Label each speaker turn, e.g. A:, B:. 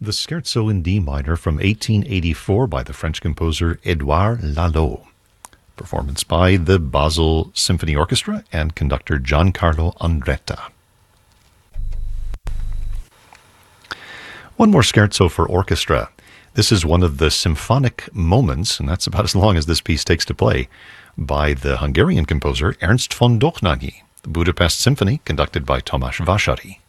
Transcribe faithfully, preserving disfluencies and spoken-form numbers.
A: The Scherzo in D minor from eighteen eighty-four by the French composer Édouard Lalo. Performance by the Basel Symphony Orchestra and conductor Giancarlo Andretta. One more scherzo for orchestra. This is one of the symphonic moments, and that's about as long as this piece takes to play, by the Hungarian composer Ernst von Dohnányi, the Budapest Symphony, conducted by Tamás Vasari.